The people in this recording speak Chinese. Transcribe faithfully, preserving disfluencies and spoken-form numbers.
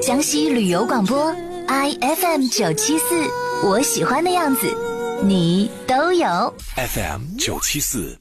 江西旅游广播 I F M 九七四，我喜欢的样子，你都有。 F M 九七四